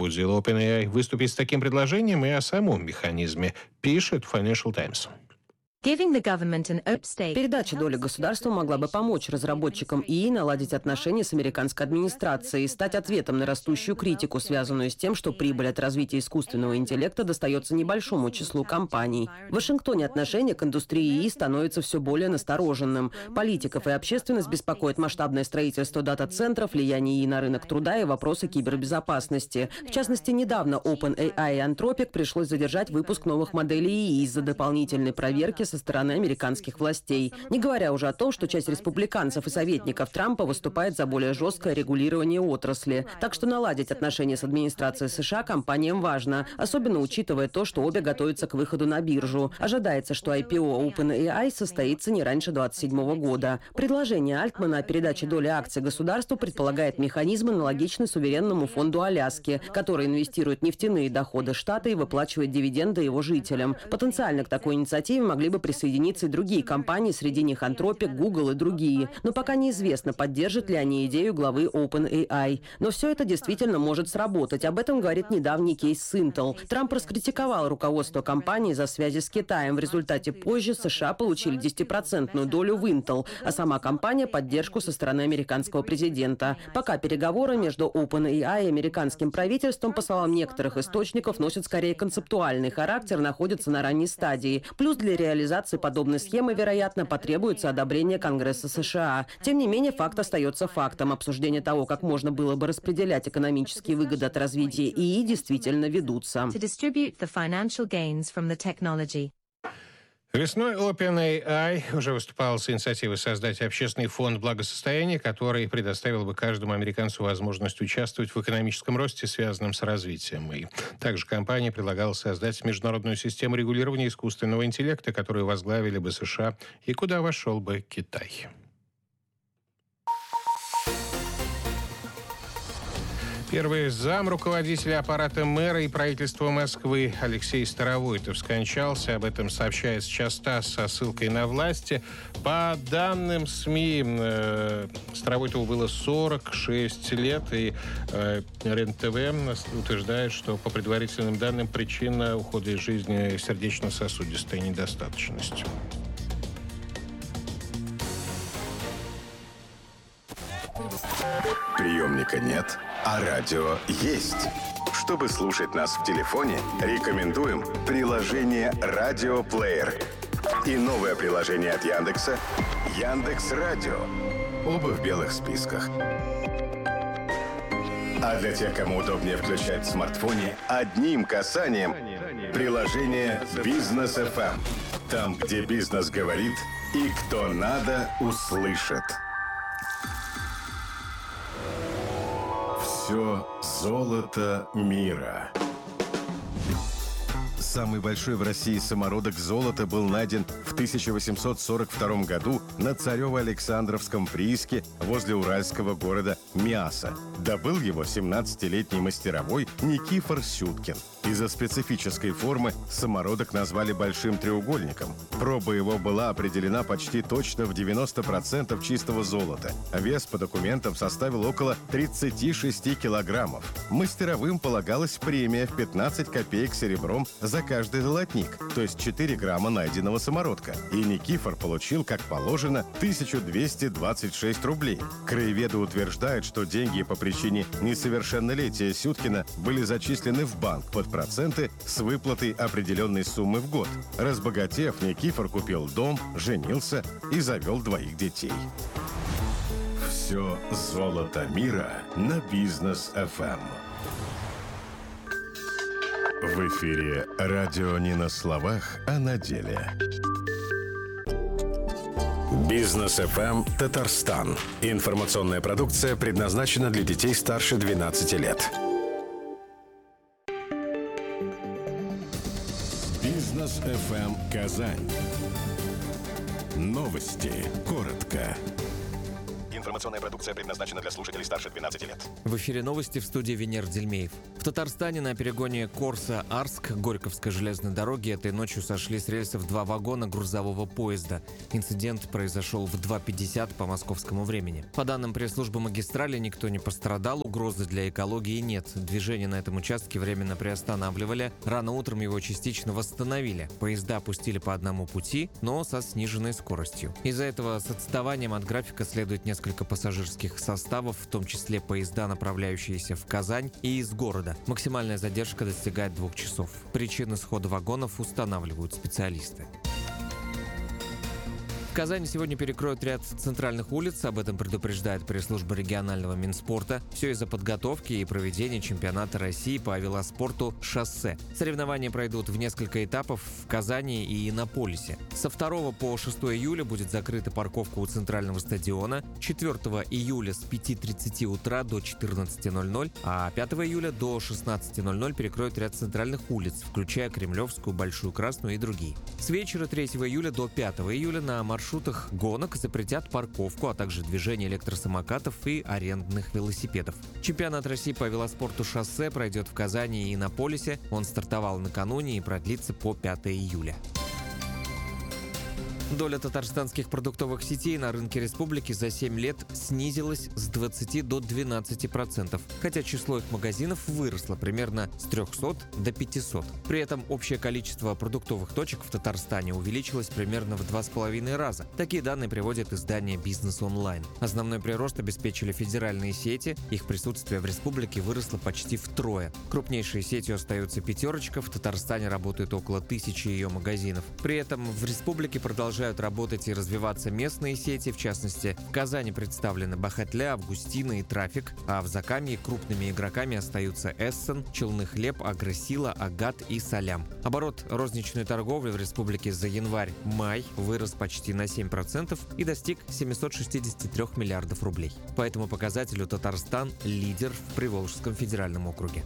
побудило OpenAI выступить с таким предложением и о самом механизме, пишет Financial Times. Передача доли государства могла бы помочь разработчикам ИИ наладить отношения с американской администрацией и стать ответом на растущую критику, связанную с тем, что прибыль от развития искусственного интеллекта достается небольшому числу компаний. В Вашингтоне отношение к индустрии ИИ становится все более настороженным. Политиков и общественность беспокоит масштабное строительство дата-центров, влияние ИИ на рынок труда и вопросы кибербезопасности. В частности, недавно OpenAI и Anthropic пришлось задержать выпуск новых моделей ИИ из-за дополнительной проверки со стороны американских властей. Не говоря уже о том, что часть республиканцев и советников Трампа выступает за более жесткое регулирование отрасли. Так что наладить отношения с администрацией США компаниям важно, особенно учитывая то, что обе готовятся к выходу на биржу. Ожидается, что IPO OpenAI состоится не раньше 2027 года. Предложение Альтмана о передаче доли акций государству предполагает механизм, аналогичный суверенному фонду Аляски, который инвестирует нефтяные доходы штата и выплачивает дивиденды его жителям. Потенциально к такой инициативе могли бы присоединиться и другие компании, среди них Anthropic, Google и другие. Но пока неизвестно, поддержат ли они идею главы OpenAI. Но все это действительно может сработать. Об этом говорит недавний кейс с Intel. Трамп раскритиковал руководство компании за связи с Китаем. В результате позже США получили 10% долю в Intel, а сама компания — поддержку со стороны американского президента. Пока переговоры между OpenAI и американским правительством, по словам некоторых источников, носят скорее концептуальный характер, находятся на ранней стадии. Плюс для реализации подобной схемы, вероятно, потребуется одобрение Конгресса США. Тем не менее, факт остается фактом. Обсуждение того, как можно было бы распределять экономические выгоды от развития ИИ, действительно ведутся. Весной OpenAI уже выступал с инициативой создать общественный фонд благосостояния, который предоставил бы каждому американцу возможность участвовать в экономическом росте, связанном с развитием. И также компания предлагала создать международную систему регулирования искусственного интеллекта, которую возглавили бы США и куда вошел бы Китай. Первый зам руководителя аппарата мэра и правительства Москвы Алексей Старовойтов скончался. Об этом сообщает сейчас ТАСС со ссылкой на власти. По данным СМИ, Старовойтову было 46 лет, и РЕН-ТВ утверждает, что по предварительным данным причина ухода из жизни сердечно-сосудистая недостаточность. Приемника нет, а радио есть. Чтобы слушать нас в телефоне, рекомендуем приложение «Радиоплеер» и новое приложение от Яндекса «Яндекс.Радио». Оба в белых списках. А для тех, кому удобнее включать в смартфоне, одним касанием приложение «Бизнес FM». Там, где бизнес говорит и кто надо, услышит. Все золото мира. Самый большой в России самородок золота был найден в 1842 году на Царево-Александровском прииске возле уральского города Миаса. Добыл его 17-летний мастеровой Никифор Сюткин. Из-за специфической формы самородок назвали большим треугольником. Проба его была определена почти точно в 90% чистого золота. Вес по документам составил около 36 килограммов. Мастеровым полагалась премия в 15 копеек серебром за каждый золотник, то есть 4 грамма найденного самородка. И Никифор получил, как положено, 1226 рублей. Краеведы утверждают, что деньги по причине несовершеннолетия Сюткина были зачислены в банк под проценты с выплатой определенной суммы в год. Разбогатев, Никифор купил дом, женился и завел 2 детей. Все золото мира на Бизнес FM. В эфире радио не на словах, а на деле. Бизнес FM Татарстан. Информационная продукция предназначена для детей старше 12 лет. Бизнес FM Казань. Новости. Коротко. Информационная продукция предназначена для слушателей старше 12 лет. В эфире новости, в студии Венер Дельмеев. В Татарстане на перегоне Корса-Арск Горьковской железной дороги этой ночью сошли с рельсов 2 вагона грузового поезда. Инцидент произошел в 2:50 по московскому времени. По данным пресс-службы магистрали, никто не пострадал, угрозы для экологии нет. Движение на этом участке временно приостанавливали. Рано утром его частично восстановили. Поезда пустили по одному пути, но со сниженной скоростью. Из-за этого с отставанием от графика следует несколько пассажирских составов, в том числе поезда, направляющиеся в Казань и из города. Максимальная задержка достигает 2 часов. Причины схода вагонов устанавливают специалисты. В Казани сегодня перекроют ряд центральных улиц, об этом предупреждает пресс-служба регионального Минспорта. Все из-за подготовки и проведения чемпионата России по велоспорту «Шоссе». Соревнования пройдут в несколько этапов в Казани и Иннополисе. Со 2 по 6 июля будет закрыта парковка у центрального стадиона, 4 июля с 5:30 утра до 14:00, а 5 июля до 16:00 перекроют ряд центральных улиц, включая Кремлевскую, Большую Красную и другие. С вечера 3 июля до 5 июля на маршрутах гонок запретят парковку, а также движение электросамокатов и арендных велосипедов. Чемпионат России по велоспорту «Шоссе» пройдет в Казани и Иннополисе. Он стартовал накануне и продлится по 5 июля. Доля татарстанских продуктовых сетей на рынке республики за 7 лет снизилась с 20 до 12%, хотя число их магазинов выросло примерно с 300 до 500. При этом общее количество продуктовых точек в Татарстане увеличилось примерно в 2,5 раза. Такие данные приводит издание «Бизнес Онлайн». Основной прирост обеспечили федеральные сети, их присутствие в республике выросло почти втрое. Крупнейшей сетью остается «Пятерочка», в Татарстане работает около 1000 ее магазинов. При этом в республике продолжают работать и развиваться местные сети, в частности, в Казани представлены Бахатля, Августина и Трафик, а в Закамье крупными игроками остаются Эссен, Челны Хлеб, Агросила, Агат и Салям. Оборот розничной торговли в республике за январь-май вырос почти на 7% и достиг 763 миллиардов рублей. По этому показателю Татарстан – лидер в Приволжском федеральном округе.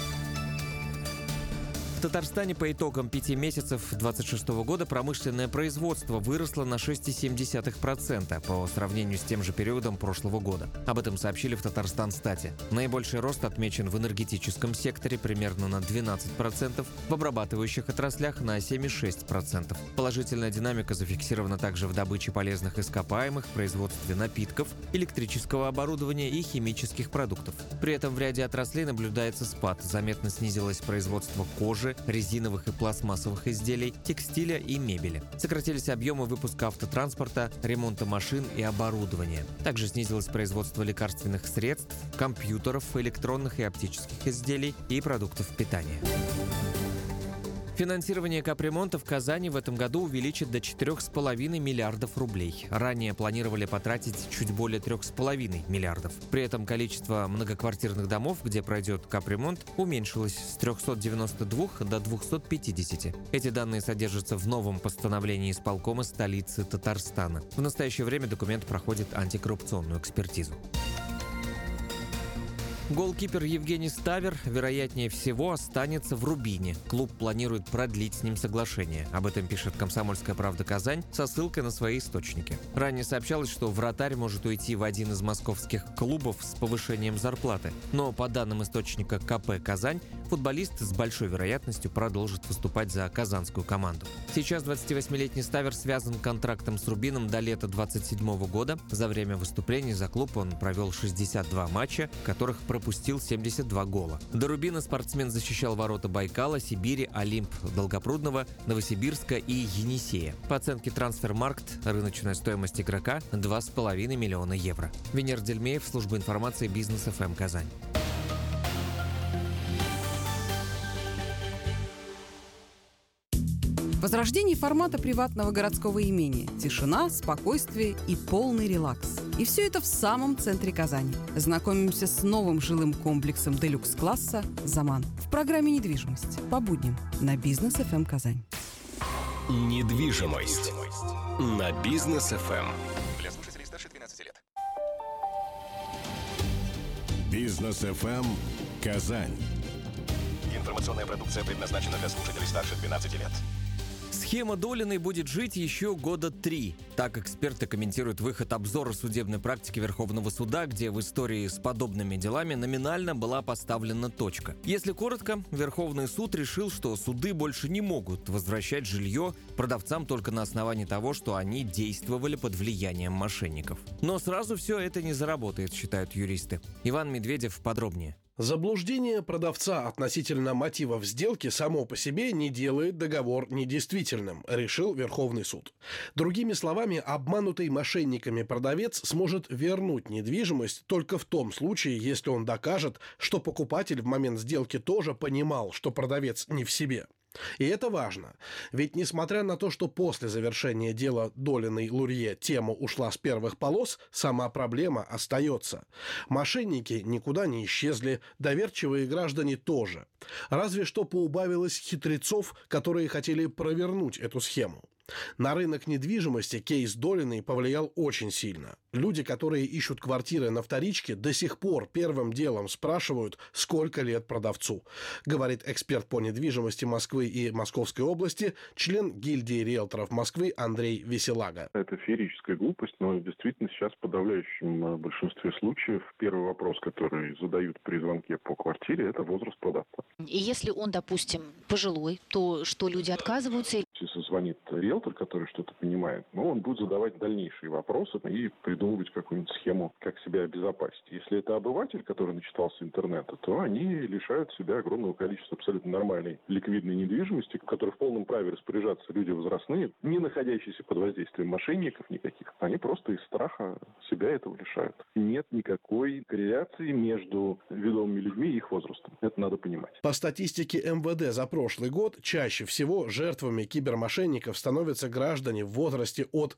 В Татарстане по итогам 5 месяцев 2026 года промышленное производство выросло на 6,7% по сравнению с тем же периодом прошлого года. Об этом сообщили в Татарстанстате. Наибольший рост отмечен в энергетическом секторе примерно на 12%, в обрабатывающих отраслях на 7,6%. Положительная динамика зафиксирована также в добыче полезных ископаемых, производстве напитков, электрического оборудования и химических продуктов. При этом в ряде отраслей наблюдается спад. Заметно снизилось производство кожи, резиновых и пластмассовых изделий, текстиля и мебели. Сократились объемы выпуска автотранспорта, ремонта машин и оборудования. Также снизилось производство лекарственных средств, компьютеров, электронных и оптических изделий и продуктов питания. Финансирование капремонта в Казани в этом году увеличит до 4,5 миллиардов рублей. Ранее планировали потратить чуть более 3,5 миллиардов. При этом количество многоквартирных домов, где пройдет капремонт, уменьшилось с 392 до 250. Эти данные содержатся в новом постановлении исполкома столицы Татарстана. В настоящее время документ проходит антикоррупционную экспертизу. Голкипер Евгений Ставер, вероятнее всего, останется в «Рубине». Клуб планирует продлить с ним соглашение. Об этом пишет «Комсомольская правда Казань» со ссылкой на свои источники. Ранее сообщалось, что вратарь может уйти в один из московских клубов с повышением зарплаты. Но по данным источника КП «Казань», футболист с большой вероятностью продолжит выступать за казанскую команду. Сейчас 28-летний Ставер связан контрактом с «Рубином» до лета 2027 года. За время выступлений за клуб он провел 62 матча, в которых пропустил 72 гола. До «Рубина» спортсмен защищал ворота Байкала, Сибири, Олимп Долгопрудного, Новосибирска и Енисея. По оценке Трансфермаркт, рыночная стоимость игрока – 2,5 миллиона евро. Венер Дельмеев, служба информации «Бизнес ФМ» Казань. Возрождение формата приватного городского имения. Тишина, спокойствие и полный релакс. И все это в самом центре Казани. Знакомимся с новым жилым комплексом делюкс-класса «Заман» в программе «Недвижимость» по будням на Бизнес ФМ Казань. Недвижимость на Бизнес ФМ. Для слушателей старше 12 лет. Бизнес ФМ Казань. Информационная продукция предназначена для слушателей старше 12 лет. Схема Долиной будет жить еще года 3. Так эксперты комментируют выход обзора судебной практики Верховного суда, где в истории с подобными делами номинально была поставлена точка. Если коротко, Верховный суд решил, что суды больше не могут возвращать жилье продавцам только на основании того, что они действовали под влиянием мошенников. Но сразу все это не заработает, считают юристы. Иван Медведев подробнее. Заблуждение продавца относительно мотивов сделки само по себе не делает договор недействительным, решил Верховный суд. Другими словами, обманутый мошенниками продавец сможет вернуть недвижимость только в том случае, если он докажет, что покупатель в момент сделки тоже понимал, что продавец не в себе. И это важно, ведь несмотря на то, что после завершения дела Долиной-Лурье тема ушла с первых полос, сама проблема остается. Мошенники никуда не исчезли, доверчивые граждане тоже. Разве что поубавилось хитрецов, которые хотели провернуть эту схему. На рынок недвижимости кейс Долиной повлиял очень сильно. Люди, которые ищут квартиры на вторичке, до сих пор первым делом спрашивают, сколько лет продавцу, говорит эксперт по недвижимости Москвы и Московской области, член гильдии риэлторов Москвы Андрей Веселага. Это феерическая глупость, но действительно сейчас в подавляющем большинстве случаев первый вопрос, который задают при звонке по квартире, это возраст продавца. И если он, допустим, пожилой, то что люди отказываются? Если звонит риэлтор, который что-то понимает, он будет задавать дальнейшие вопросы и придумывать какую-нибудь схему, как себя обезопасить. Если это обыватель, который начитался интернета, то они лишают себя огромного количества абсолютно нормальной ликвидной недвижимости, в которой в полном праве распоряжаться люди возрастные, не находящиеся под воздействием мошенников никаких. Они просто из страха себя этого лишают. Нет никакой корреляции между ведомыми людьми и их возрастом. Это надо понимать. По статистике МВД за прошлый год чаще всего жертвами кибермошенников становятся граждане в возрасте от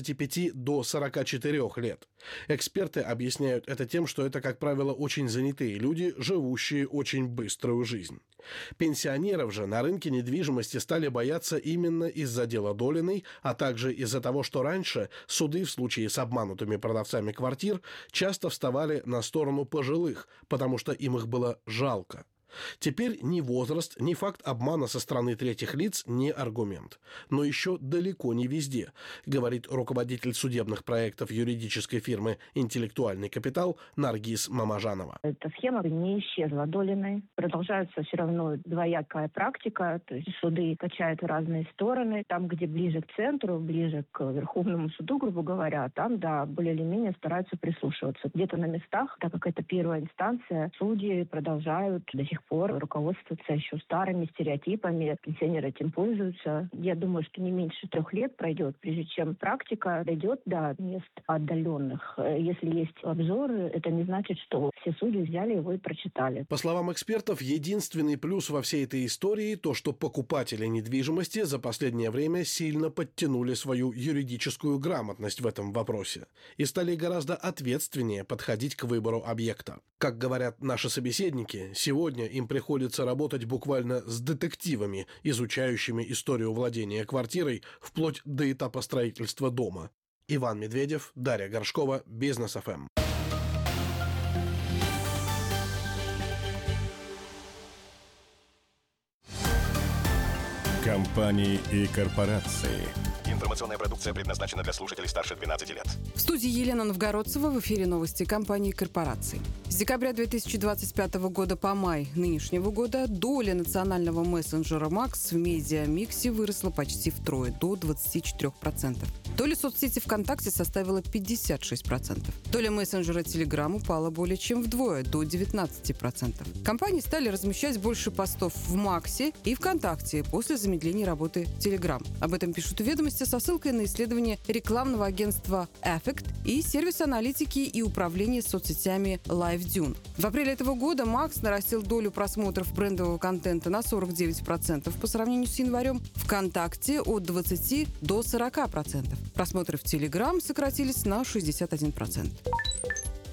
25 до 44 лет. Эксперты объясняют это тем, что это, как правило, очень занятые люди, живущие очень быструю жизнь. Пенсионеров же на рынке недвижимости стали бояться именно из-за дела Долиной, а также из-за того, что раньше суды в случае с обманутыми продавцами квартир часто вставали на сторону пожилых, потому что им их было жалко. Теперь ни возраст, ни факт обмана со стороны третьих лиц не аргумент. Но еще далеко не везде, говорит руководитель судебных проектов юридической фирмы «Интеллектуальный капитал» Наргиз Мамажанова. Эта схема не исчезла Долиной. Продолжается все равно двоякая практика, то есть суды качают в разные стороны. Там, где ближе к центру, ближе к Верховному суду, грубо говоря, там, да, более или менее стараются прислушиваться. Где-то на местах, так как это первая инстанция, судьи продолжают до сих пор руководствоваться еще старыми стереотипами. Пенсионеры этим пользуются. Я думаю, что не меньше 3 лет пройдет, прежде чем практика дойдет до мест отдаленных. Если есть обзоры, это не значит, что все судьи взяли его и прочитали. По словам экспертов, единственный плюс во всей этой истории то, что покупатели недвижимости за последнее время сильно подтянули свою юридическую грамотность в этом вопросе и стали гораздо ответственнее подходить к выбору объекта. Как говорят наши собеседники, сегодня им приходится работать буквально с детективами, изучающими историю владения квартирой вплоть до этапа строительства дома. Иван Медведев, Дарья Горшкова, Бизнес ФМ. Компании и корпорации. Информационная продукция предназначена для слушателей старше 12 лет. В студии Елена Новгородцева, в эфире новости компании и корпораций. С декабря 2025 года по май нынешнего года доля национального мессенджера Макс в медиамиксе выросла почти втрое, до 24%. Доля соцсети ВКонтакте составила 56%. Доля мессенджера Телеграм упала более чем вдвое, до 19%. Компании стали размещать больше постов в Максе и ВКонтакте после замедления работы Телеграм. Об этом пишут «Ведомости» со ссылкой на исследование рекламного агентства Affect и сервис аналитики и управления соцсетями LiveDune. В апреле этого года Макс нарастил долю просмотров брендового контента на 49% по сравнению с январем, ВКонтакте от 20% до 40%. Просмотры в Telegram сократились на 61%.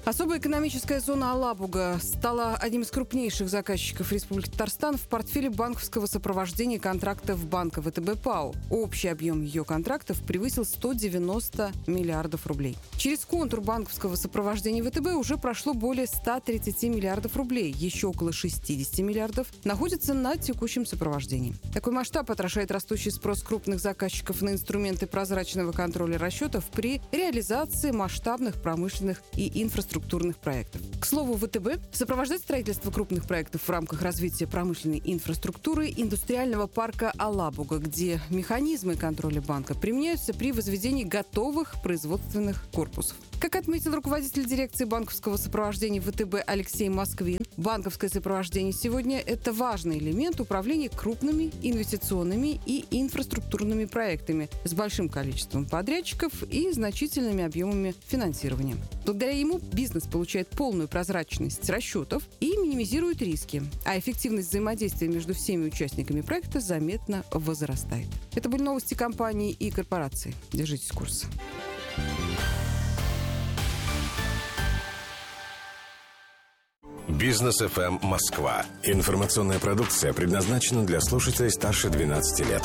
Особая экономическая зона Алабуга стала одним из крупнейших заказчиков Республики Татарстан в портфеле банковского сопровождения контрактов банка ВТБ ПАО. Общий объем ее контрактов превысил 190 миллиардов рублей. Через контур банковского сопровождения ВТБ уже прошло более 130 миллиардов рублей. Еще около 60 миллиардов находятся на текущем сопровождении. Такой масштаб отражает растущий спрос крупных заказчиков на инструменты прозрачного контроля расчетов при реализации масштабных промышленных и инфраструктурных проектов. К слову, ВТБ сопровождает строительство крупных проектов в рамках развития промышленной инфраструктуры индустриального парка Алабуга, где механизмы контроля банка применяются при возведении готовых производственных корпусов. Как отметил руководитель дирекции банковского сопровождения ВТБ Алексей Москвин, банковское сопровождение сегодня – это важный элемент управления крупными инвестиционными и инфраструктурными проектами с большим количеством подрядчиков и значительными объемами финансирования. Благодаря ему бизнес получает полную прозрачность расчетов и минимизирует риски, а эффективность взаимодействия между всеми участниками проекта заметно возрастает. Это были новости компаний и корпораций. Держитесь курса. Бизнес FM Москва. Информационная продукция предназначена для слушателей старше 12 лет.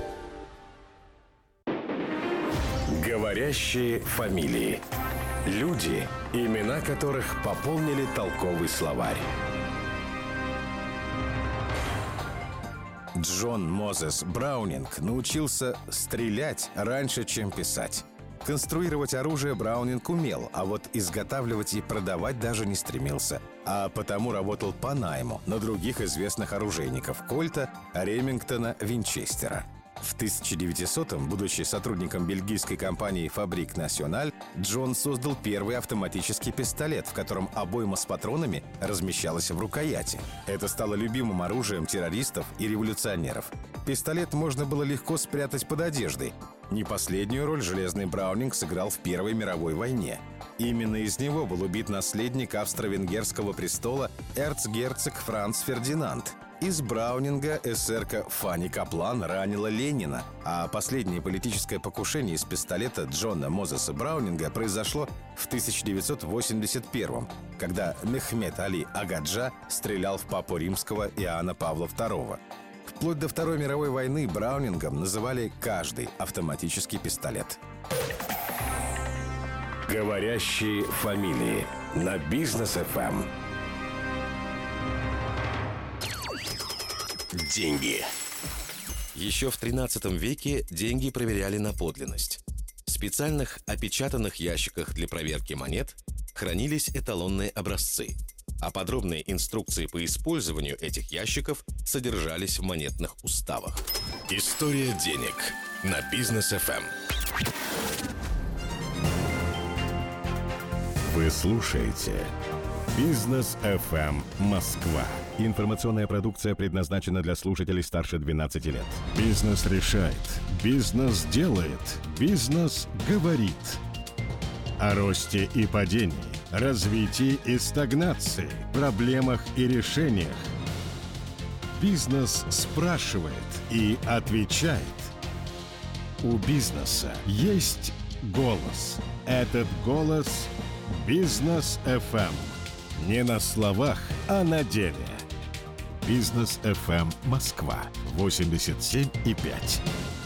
Говорящие фамилии. Люди, имена которых пополнили толковый словарь. Джон Мозес Браунинг научился стрелять раньше, чем писать. Конструировать оружие Браунинг умел, а вот изготавливать и продавать даже не стремился. А потому работал по найму на других известных оружейников – Кольта, Ремингтона, Винчестера. В 1900-м, будучи сотрудником бельгийской компании «Фабрик Националь», Джон создал первый автоматический пистолет, в котором обойма с патронами размещалась в рукояти. Это стало любимым оружием террористов и революционеров. Пистолет можно было легко спрятать под одеждой. Не последнюю роль железный Браунинг сыграл в Первой мировой войне. Именно из него был убит наследник австро-венгерского престола эрцгерцог Франц Фердинанд. Из Браунинга эсерка Фанни Каплан ранила Ленина, а последнее политическое покушение из пистолета Джона Мозеса Браунинга произошло в 1981-м, когда Мехмед Али Агаджа стрелял в папу римского Иоанна Павла II. Вплоть до Второй мировой войны Браунингом называли каждый автоматический пистолет. Говорящие фамилии на Бизнес FM. Деньги. Еще в 13 веке деньги проверяли на подлинность. В специальных опечатанных ящиках для проверки монет хранились эталонные образцы, а подробные инструкции по использованию этих ящиков содержались в монетных уставах. История денег на Бизнес FM. Вы слушаете Бизнес FM Москва. Информационная продукция предназначена для слушателей старше 12 лет. Бизнес решает. Бизнес делает. Бизнес говорит. О росте и падении, развитии и стагнации, проблемах и решениях. Бизнес спрашивает и отвечает. У бизнеса есть голос. Этот голос – Бизнес FM. Не на словах, а на деле. Бизнес FM Москва 87,5.